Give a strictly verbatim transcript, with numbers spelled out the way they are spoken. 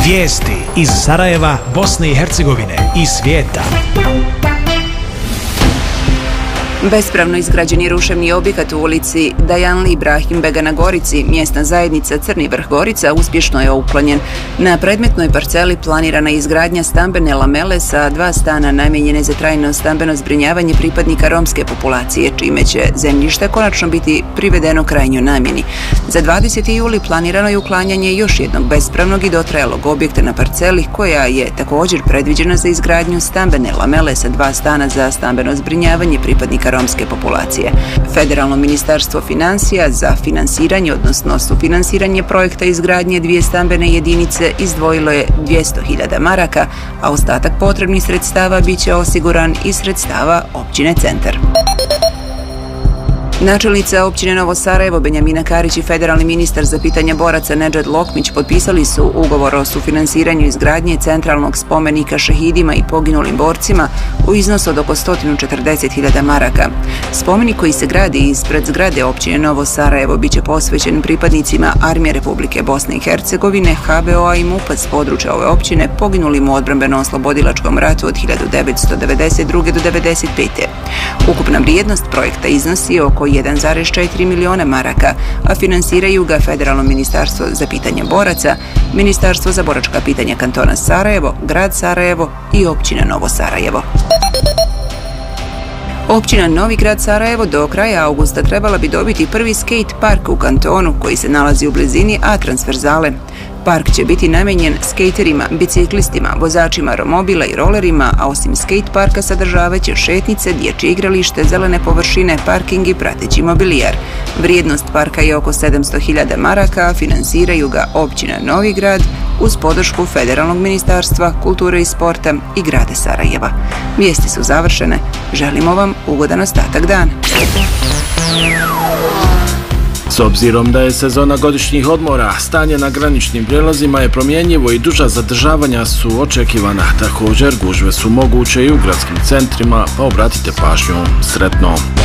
Vijesti iz Sarajeva, Bosne i Hercegovine i svijeta. Bespravno izgrađeni ruševni objekat u ulici Dajanli Ibrahim Bega na Gorici, mjesna zajednica Crni Vrh Gorica, uspješno je uklonjen. Na predmetnoj parceli planirana je izgradnja stambene lamele sa dva stana namijenjene za trajno stambeno zbrinjavanje pripadnika romske populacije, čime će zemljište konačno biti privedeno krajnjoj namjeni. Za dvadeseti juli planirano je uklanjanje još jednog bespravnog i dotrajalog objekta na parceli, koja je također predviđena za izgradnju stambene lamele sa dva stana za stambeno zbrinjavanje pripadnika romske populacije. Federalno ministarstvo financija za finansiranje, odnosno sufinansiranje projekta izgradnje dvije stambene jedinice izdvojilo je dvjesto hiljada maraka, a ostatak potrebnih sredstava bit će osiguran iz sredstava općine Centar. Načelnica općine Novo Sarajevo Benjamina Karić i federalni ministar za pitanja boraca Nedžad Lokmić potpisali su ugovor o sufinansiranju izgradnje centralnog spomenika šehidima i poginulim borcima u iznosu od oko sto četrdeset hiljada maraka. Spomenik koji se gradi ispred zgrade općine Novo Sarajevo biće posvećen pripadnicima Armije Republike Bosne i Hercegovine, ha be o-a i mupa s područja ove općine poginulim u odbrambeno-oslobodilačkom ratu od hiljadu devetsto devedeset druge do devedeset pete. Ukupna vrijednost projekta iznosi oko jedan zarez četiri miliona maraka, a finansiraju ga Federalno ministarstvo za pitanje boraca, Ministarstvo za boračka pitanja kantona Sarajevo, grad Sarajevo i općina Novo Sarajevo. Općina Novi grad Sarajevo do kraja augusta trebala bi dobiti prvi skate park u kantonu koji se nalazi u blizini A transverzale. Park će biti namijenjen skejterima, biciklistima, vozačima romobila i rolerima, a osim skate parka sadržavaće šetnice, dječje igralište, zelene površine, parking i prateći mobilijar. Vrijednost parka je oko sedamsto hiljada maraka, a finansiraju ga općina Novi grad uz podršku Federalnog ministarstva kulture i sporta i grada Sarajeva. Vijesti su završene. Želimo vam ugodan ostatak dana. S obzirom da je sezona godišnjih odmora, stanje na graničnim prijelazima je promjenjivo i duža zadržavanja su očekivana. Također, gužve su moguće i u gradskim centrima, pa obratite pažnju. Sretno!